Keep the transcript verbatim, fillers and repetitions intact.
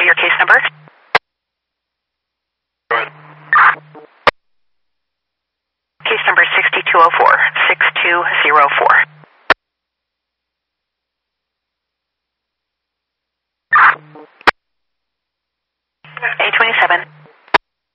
your case number? Case number six two zero four, six two zero four.